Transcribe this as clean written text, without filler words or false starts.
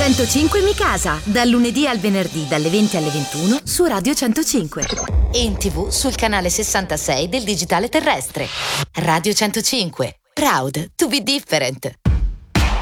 105 Mi Casa, dal lunedì al venerdì dalle 20 alle 21 su Radio 105. E in TV sul canale 66 del digitale terrestre. Radio 105. Proud to be different.